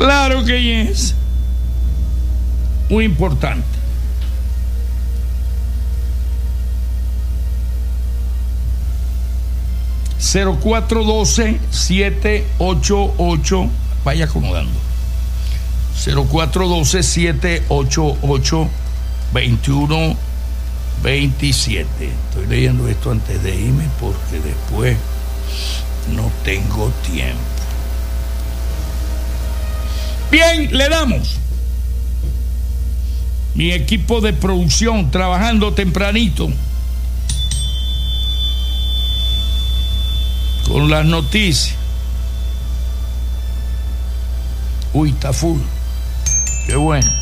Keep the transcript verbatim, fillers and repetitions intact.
Claro que es muy importante. cero cuatro uno dos, siete ocho ocho, vaya acomodando. cero cuatro uno dos, siete ocho ocho, dos uno dos siete. Estoy leyendo esto antes de irme porque después no tengo tiempo. Bien, le damos. Mi equipo de producción trabajando tempranito con las noticias. Uy, está full. Qué bueno.